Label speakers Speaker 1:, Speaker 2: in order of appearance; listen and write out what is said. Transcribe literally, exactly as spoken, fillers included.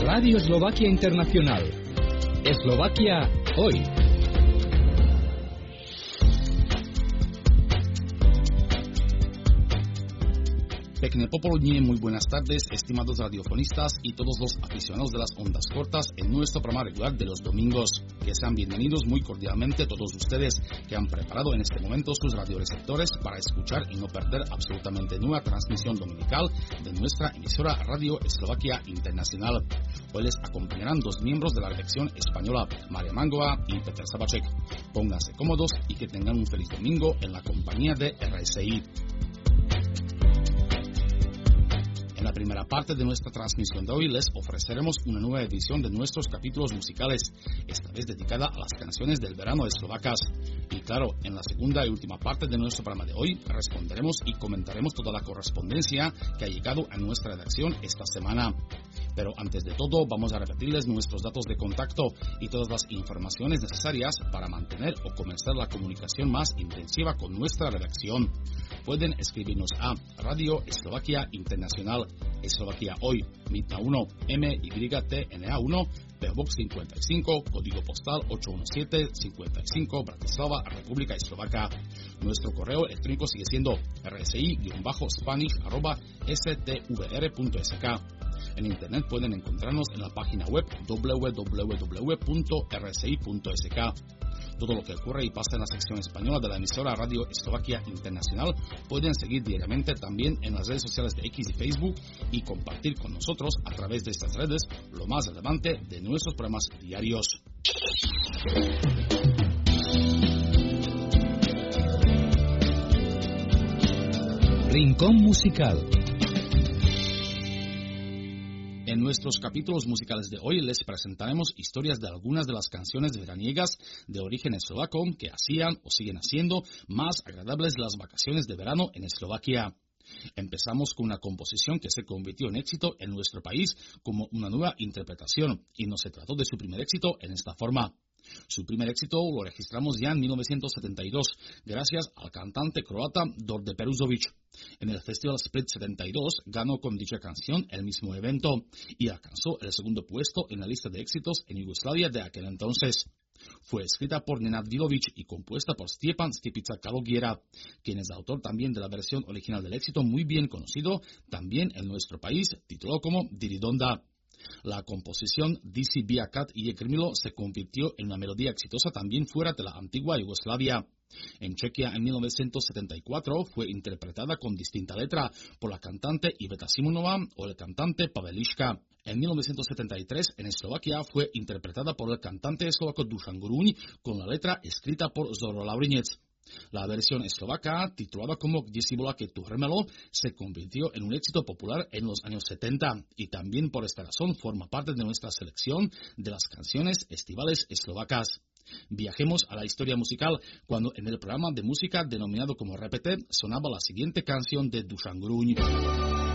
Speaker 1: Radio Eslovaquia Internacional. Eslovaquia hoy.
Speaker 2: Pekné popoludnie, muy buenas tardes, estimados radiofonistas y todos los aficionados de las ondas cortas en nuestro programa regular de los domingos. Que sean bienvenidos muy cordialmente todos ustedes que han preparado en este momento sus radioreceptores para escuchar y no perder absolutamente nueva transmisión dominical de nuestra emisora Radio Eslovaquia Internacional. Hoy les acompañarán dos miembros de la redacción española, Maria Mangova y Peter Sabacek. Pónganse cómodos y que tengan un feliz domingo en la compañía de R S I. En la primera parte de nuestra transmisión de hoy les ofreceremos una nueva edición de nuestros capítulos musicales, esta vez dedicada a las canciones del verano eslovacas. Y claro, en la segunda y última parte de nuestro programa de hoy responderemos y comentaremos toda la correspondencia que ha llegado a nuestra redacción esta semana. Pero antes de todo, vamos a repetirles nuestros datos de contacto y todas las informaciones necesarias para mantener o comenzar la comunicación más intensiva con nuestra redacción. Pueden escribirnos a Radio Eslovaquia Internacional, Eslovaquia Hoy, Mitna uno, M Y T N A uno, P O Box cincuenta y cinco, código postal ocho uno siete cinco cinco, Bratislava, República Eslovaca. Nuestro correo electrónico sigue siendo rsi-spanish arroba stvr punto s k. En internet pueden encontrarnos en la página web w w w punto r s i punto s k. Todo lo que ocurre y pasa en la sección española de la emisora Radio Eslovaquia Internacional pueden seguir diariamente también en las redes sociales de X y Facebook y compartir con nosotros a través de estas redes lo más relevante de nuestros programas diarios.
Speaker 1: Rincón musical.
Speaker 2: En nuestros capítulos musicales de hoy les presentaremos historias de algunas de las canciones veraniegas de origen eslovaco que hacían o siguen haciendo más agradables las vacaciones de verano en Eslovaquia. Empezamos con una composición que se convirtió en éxito en nuestro país como una nueva interpretación y no se trató de su primer éxito en esta forma. Su primer éxito lo registramos ya en mil novecientos setenta y dos, gracias al cantante croata Đorđe Peruzović. En el Festival Split setenta y dos ganó con dicha canción el mismo evento y alcanzó el segundo puesto en la lista de éxitos en Yugoslavia de aquel entonces. Fue escrita por Nenad Vilović y compuesta por Stjepan Stjepica Kalogjera, quien es autor también de la versión original del éxito muy bien conocido también en nuestro país, titulado como Diridonda. La composición Disi Biakat y Krmilo se convirtió en una melodía exitosa también fuera de la antigua Yugoslavia. En Chequia en mil novecientos setenta y cuatro fue interpretada con distinta letra por la cantante Iveta Simonova o el cantante Pavel Liška. En mil novecientos setenta y tres en Eslovaquia fue interpretada por el cantante eslovaco Dušan Gruň con la letra escrita por Zoro Laurinec. La versión eslovaca, titulada como Kde si bola keď tu hrmelo, se convirtió en un éxito popular en los años setenta y también por esta razón forma parte de nuestra selección de las canciones estivales eslovacas. Viajemos a la historia musical cuando en el programa de música denominado como Repete sonaba la siguiente canción de Dušan Gruň.